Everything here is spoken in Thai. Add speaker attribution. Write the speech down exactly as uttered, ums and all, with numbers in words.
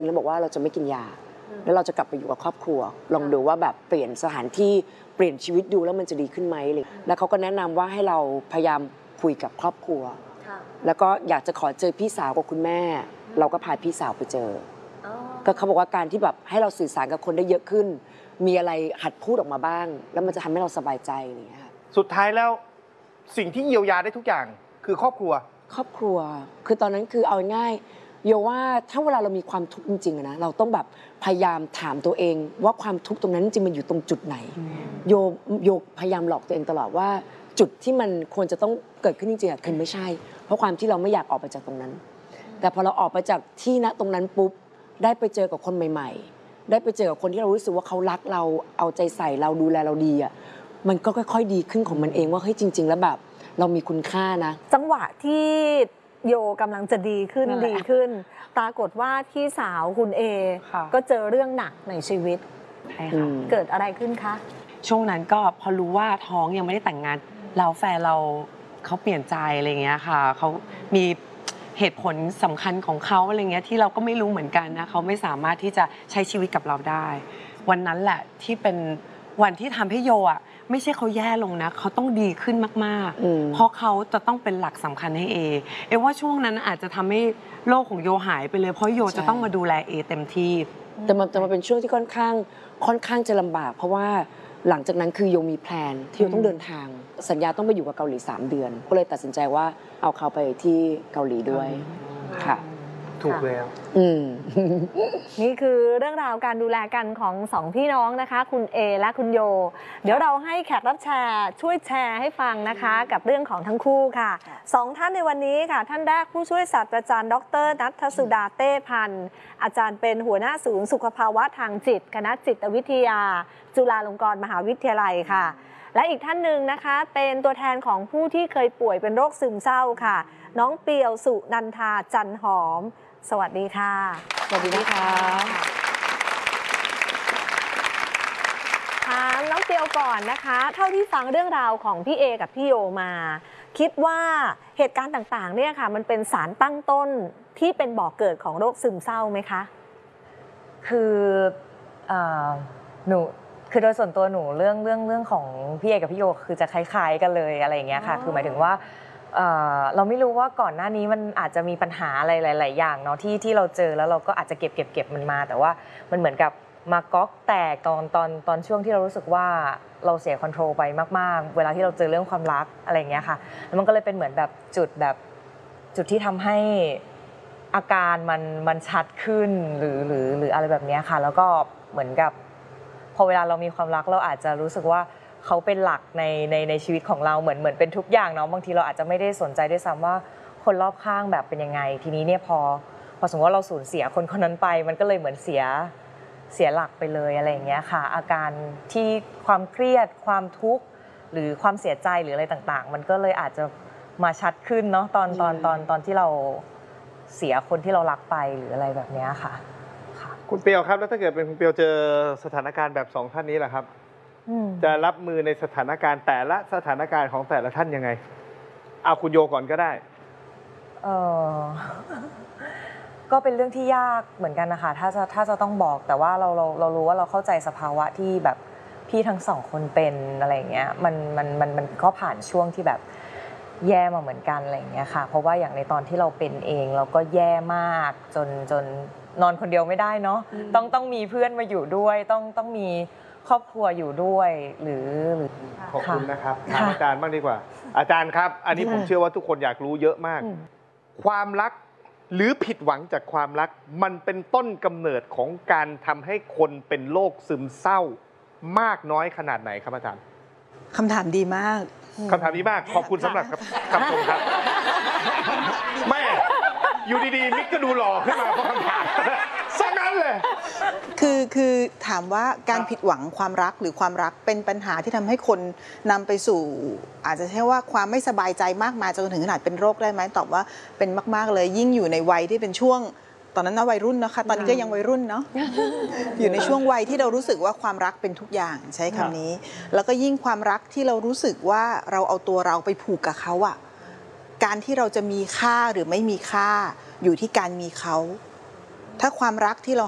Speaker 1: แล้วบอกว่าเราจะไม่กินยาแล้วเราจะกลับไปอยู่กับครอบครัวลองดูว่าแบบเปลี่ยนสถานที่เปลี่ยนชีวิตดูแล้วมันจะดีขึ้นไหมเลยแล้วเขาก็แนะนำว่าให้เราพยายามคุยกับครอบครัวแล้วก็อยากจะขอเจอพี่สาวกับคุณแม่เราก็พาพี่สาวไปเจอก็เขาบอกว่าการที่แบบให้เราสื่อสารกับคนได้เยอะขึ้นมีอะไรหัดพูดออกมาบ้างแล้วมันจะทำให้เราสบายใจอะไรอย่างเงี้ย
Speaker 2: สุดท้ายแล้วสิ่งที่เยียวยาได้ทุกอย่างคือครอบครัว
Speaker 1: ครอบครัวคือตอนนั้นคือเอาง่ายโยว่าถ้าเวลาเรามีความทุกข์จริงๆนะเราต้องแบบพยายามถามตัวเองว่าความทุกข์ตรงนั้นจริงมันอยู่ตรงจุดไหนโยโยพยายามหลอกตัวเองตลอดว่าจุดที่มันควรจะต้องเกิดขึ้นจริงๆคือไม่ใช่เพราะความที่เราไม่อยากออกไปจากตรงนั้นแต่พอเราออกไปจากที่ณตรงนั้นปุ๊บได้ไปเจอกับคนใหม่ๆได้ไปเจอกับคนที่เรารู้สึกว่าเขารักเราเอาใจใส่เราดูแลเราดีอ่ะมันก็ค่อยๆดีขึ้นของมันเองว่าเฮ้ยจริงๆแล้วแบบเรามีคุณค่านะ
Speaker 3: จังหวะที่โยกำลังจะดีขึ้นดีขึ้นปรากฏว่าพี่สาวคุณเอก็เจอเรื่องหนักในชีวิตเกิดอะไรขึ้นคะ
Speaker 4: ช่วงนั้นก็พอรู้ว่าท้องยังไม่ได้แต่งงานเราแฟนเราเขาเปลี่ยนใจอะไรเงี้ยค่ะเขามีเหตุผลสำคัญของเขาอะไรเงี้ยที่เราก็ไม่รู้เหมือนกันนะเขาไม่สามารถที่จะใช้ชีวิตกับเราได้วันนั้นแหละที่เป็นวันที่ทำให้โยอ่ะไม่ใช่เขาแย่ลงนะเขาต้องดีขึ้นมากๆเพราะเขาจะต้องเป็นหลักสำคัญให้เอเอว่าช่วงนั้นอาจจะทำให้โลกของโยหายไปเลยเพราะโยจะต้องมาดูแลเอเต็มที่
Speaker 1: แต่มันจะมาเป็นช่วงที่ค่อนข้างค่อนข้างจะลำบากเพราะว่าหลังจากนั้นคือโยมีแพลนที่โยต้องเดินทางสัญญาต้องไปอยู่กับเกาหลีสามเดือนก็เลยตัดสินใจว่าเอาเขาไปที่เกาหลีด้วยค่ะ
Speaker 2: ถูกแล้ว
Speaker 3: นี่คือเรื่องราวการดูแลกันของสองพี่น้องนะคะคุณเอและคุณโยเดี๋ยวเราให้แขกรับแชร์ช่วยแชร์ให้ฟังนะคะกับเรื่องของทั้งคู่ค่ะสองท่านในวันนี้ค่ะท่านแรกผู้ช่วยศาสตราจารย์ดรณัฐสุดาเต้พันธ์อาจารย์เป็นหัวหน้าศูนย์สุขภาวะทางจิตคณะจิตวิทยาจุฬาลงกรณ์มหาวิทยาลัยค่ะและอีกท่านหนึ่งนะคะเป็นตัวแทนของผู้ที่เคยป่วยเป็นโรคซึมเศร้าค่ะน้องเปียวสุนันทาจันหอมสวัสดีค่ะ
Speaker 1: สวัสดีนะคะ
Speaker 3: ถามน้องเปียวก่อนนะคะเท่าที่ฟังเรื่องราวของพี่เอกับพี่โยมาคิดว่าเหตุการณ์ต่างๆเนี่ยค่ะมันเป็นสารตั้งต้นที่เป็นบ่อกเกิดของโรคซึมเศร้าไหมคะ
Speaker 5: คือหนูคือโดยส่วนตัวหนูเรื่องเรื่องเรื่องของพี่เอกับพี่โยคือจะคล้ายๆกันเลยอะไรอย่างเงี้ยค่ะคือหมายถึงว่าเราไม่รู้ว่าก่อนหน้านี้มันอาจจะมีปัญหาอะไรหลายๆอย่างเนาะที่ที่เราเจอแล้วเราก็อาจจะเก็บเก็บเก็บมันมาแต่ว่ามันเหมือนกับมาก๊อกแตกตอนตอนตอนช่วงที่เรารู้สึกว่าเราเสียคอนโทรลไปมากๆเวลาที่เราเจอเรื่องความรักอะไรอย่างเงี้ยค่ะแล้วมันก็เลยเป็นเหมือนแบบจุดแบบจุดที่ทำให้อาการมันมันชัดขึ้นหรือหรือหรืออะไรแบบนี้ค่ะแล้วก็เหมือนกับพอเวลาเรามีความรักเราอาจจะรู้สึกว่าเขาเป็นหลักในในในชีวิตของเราเหมือนเหมือนเป็นทุกอย่างเนาะบางทีเราอาจจะไม่ได้สนใจด้วยซ้ำว่าคนรอบข้างแบบเป็นยังไงทีนี้เนี่ยพอพอสมมติว่าเราสูญเสียคนคนนั้นไปมันก็เลยเหมือนเสียเสียหลักไปเลยอะไรอย่างเงี้ยค่ะอาการที่ความเครียดความทุกข์หรือความเสียใจหรืออะไรต่างๆมันก็เลยอาจจะมาชัดขึ้นเนาะตอนตอนตอนตอนที่เราเสียคนที่เรารักไปหรืออะไรแบบนี้ค่ะ
Speaker 2: คุณเปียวครับแล้วถ้าเกิดเป็นคุณเปียวเจอสถานการณ์แบบสองท่านนี้ล่ะครับจะรับมือในสถานการณ์แต่ละสถานการณ์ของแต่ละท่านยังไงเอาคุณโยก่อนก็ได้
Speaker 5: เออก็เป็นเรื่องที่ยากเหมือนกันนะคะถ้าจะถ้าจะต้องบอกแต่ว่าเราเราเรารู้ว่าเราเข้าใจสภาวะที่แบบพี่ทั้งสองคนเป็นอะไรอย่างเงี้ยมันมันมันมันก็ผ่านช่วงที่แบบแย่มาเหมือนกันอะไรอย่างเงี้ยค่ะเพราะว่าอย่างในตอนที่เราเป็นเองเราก็แย่มากจนจนนอนคนเดียวไม่ได้เนาะต้องต้องมีเพื่อนมาอยู่ด้วยต้องต้องมีครอบครัวอยู่ด้วยหรือ
Speaker 2: ขอบคุณนะครับถามอาจารย์บ้างดีกว่าอาจารย์ครับอันนี้ผมเชื่อว่าทุกคนอยากรู้เยอะมากความรักหรือผิดหวังจากความรักมันเป็นต้นกำเนิดของการทำให้คนเป็นโรคซึมเศร้ามากน้อยขนาดไหนครับอาจารย์
Speaker 6: คำถามดีมาก
Speaker 2: คำถามดีมากขอบคุณสำหรับคำชมครับแม่อยู่ดีๆมิกก็ดูหล่อขึ้นมาเพราะคำถามซะงั้นเลย
Speaker 6: คือคือถามว่าการผิดหวังความรักหรือความรักเป็นปัญหาที่ทำให้คนนำไปสู่อาจจะใช้ว่าความไม่สบายใจมากมายจนถึงขนาดเป็นโรคได้ไหมตอบว่าเป็นมากๆเลยยิ่งอยู่ในวัยที่เป็นช่วงตอนนั้นนะวัยรุ่นนะคะตอนนี้ก็ยังวัยรุ่นเนาะอยู่ในช่วงวัยที่เรารู้สึกว่าความรักเป็นทุกอย่างใช้คำนี้แล้วก็ยิ่งความรักที่เรารู้สึกว่าเราเอาตัวเราไปผูกกับเขาอะการที่เราจะมีค่าหรือไม่มีค่าอยู่ที่การมีเขาถ้าความรักที่เรา